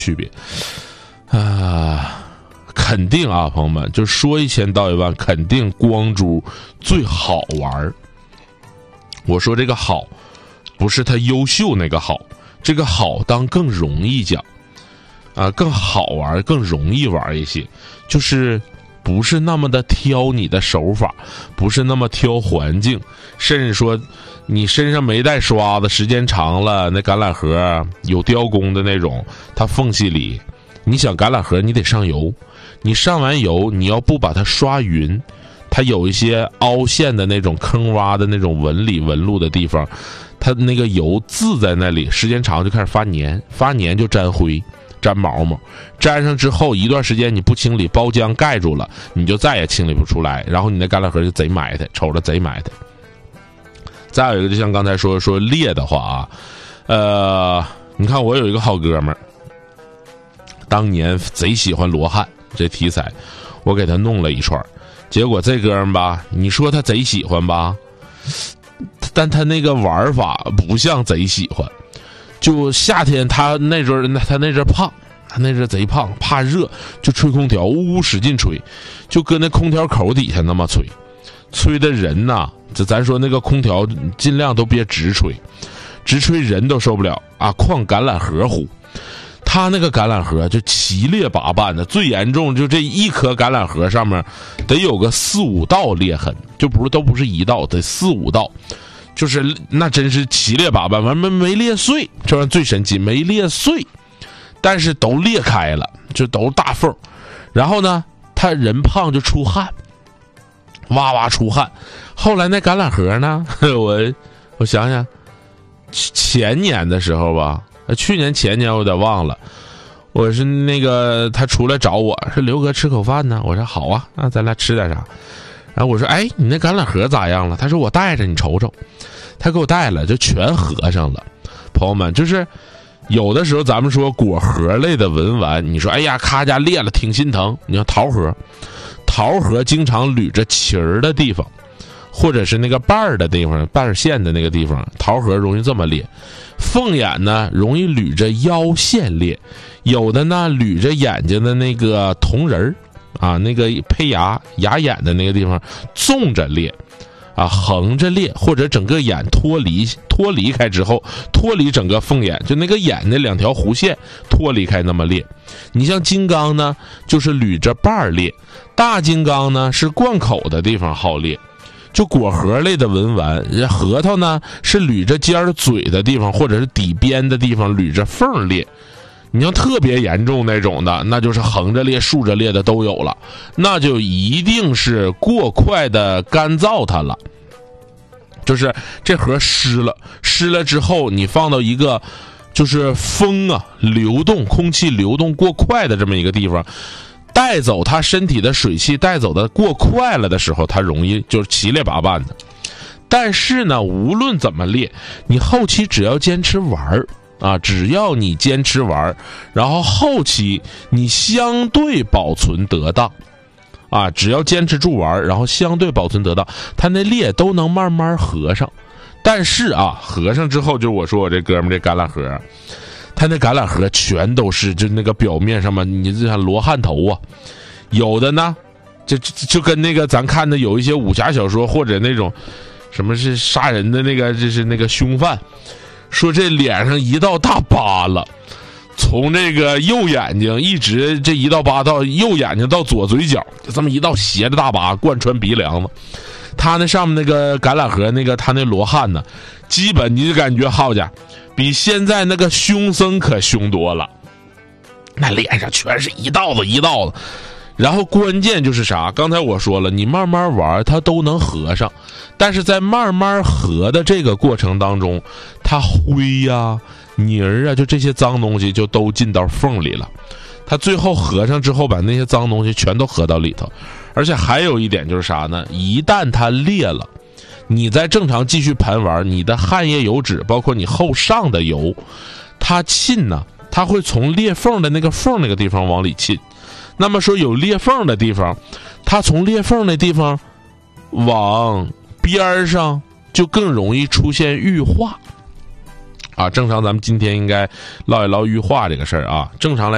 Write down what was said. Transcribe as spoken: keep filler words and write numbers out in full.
区别啊，肯定啊，朋友们，就说一千道一万，肯定光珠最好玩。我说这个好，不是他优秀那个好，这个好当更容易讲啊，更好玩，更容易玩一些，就是不是那么的挑你的手法，不是那么挑环境，甚至说你身上没带刷子，时间长了，那橄榄核有雕工的那种，它缝隙里，你想橄榄核你得上油，你上完油，你要不把它刷匀，它有一些凹陷的那种坑洼的那种纹理纹路的地方，它那个油渍在那里，时间长就开始发黏，发黏就沾灰沾毛毛，沾上之后一段时间你不清理，包浆盖住了，你就再也清理不出来，然后你那橄榄核就贼埋汰，瞅着贼埋汰。再有一个就像刚才说说裂的话啊，呃，你看我有一个好哥们儿，当年贼喜欢罗汉这题材，我给他弄了一串，结果这哥们儿吧，你说他贼喜欢吧，但他那个玩法不像贼喜欢。就夏天他那阵他那阵胖，他那阵贼胖，怕热就吹空调，呜呜使劲吹，就搁那空调口底下那么吹，吹的人呐，这咱说那个空调尽量都别直吹，直吹人都受不了啊！况橄榄核糊，他那个橄榄核就七裂八瓣的，最严重就这一颗橄榄核上面得有个四五道裂痕，就不是都不是一道，得四五道。就是那真是七裂八瓣，完没没裂碎，这玩意最神奇，没裂碎，但是都裂开了，就都大缝。然后呢，他人胖就出汗，哇哇出汗。后来那橄榄核呢，我我想想，前年的时候吧，去年前年我有点忘了，我是那个他出来找我，说刘哥吃口饭呢，我说好啊，那咱俩吃点啥？然后我说哎，你那橄榄核咋样了？他说我带着你瞅瞅，他给我带了，就全合上了。朋友们，就是有的时候咱们说果核类的文玩，你说哎呀咔家裂了挺心疼，你看桃核，桃核经常捋着旗儿的地方，或者是那个瓣儿的地方，瓣儿线的那个地方，桃核容易这么裂。凤眼呢容易捋着腰线裂，有的呢捋着眼睛的那个瞳仁儿啊，那个胚牙牙眼的那个地方纵着裂啊，横着裂，或者整个眼脱离脱离开之后，脱离整个凤眼，就那个眼那两条弧线脱离开那么裂。你像金刚呢，就是捋着瓣儿裂，大金刚呢是贯口的地方好裂。就果核类的文玩，核桃呢是捋着尖儿嘴的地方，或者是底边的地方捋着缝裂。你像特别严重那种的，那就是横着裂竖着裂的都有了，那就一定是过快的干燥它了，就是这盒湿了，湿了之后你放到一个就是风啊流动空气流动过快的这么一个地方，带走它身体的水汽，带走的过快了的时候，它容易就是七裂八瓣的。但是呢，无论怎么裂，你后期只要坚持玩啊，只要你坚持玩，然后后期你相对保存得当啊，只要坚持住玩，然后相对保存得当，它那裂都能慢慢合上。但是啊，合上之后，就我说我这哥们这橄榄核，它那橄榄核全都是就那个表面上面，你就像罗汉头啊，有的呢，就就跟那个咱看的有一些武侠小说或者那种什么是杀人的那个，就是那个凶犯。说这脸上一道大疤了，从这个右眼睛一直这一道疤到右眼睛到左嘴角，就这么一道斜的大疤贯穿鼻梁子。他那上面那个橄榄核那个他那罗汉呢，基本你就感觉好家比现在那个凶僧可凶多了，那脸上全是一道子一道子。然后关键就是啥，刚才我说了，你慢慢玩它都能合上，但是在慢慢合的这个过程当中，它灰呀泥儿啊就这些脏东西就都进到缝里了，它最后合上之后把那些脏东西全都合到里头。而且还有一点就是啥呢，一旦它裂了，你在正常继续盘玩，你的汗液油脂包括你后上的油，它沁呢，它会从裂缝的那个缝那个地方往里沁。那么说有裂缝的地方，它从裂缝那地方往边上就更容易出现玉化啊。正常咱们今天应该唠一唠玉化这个事儿啊。正常来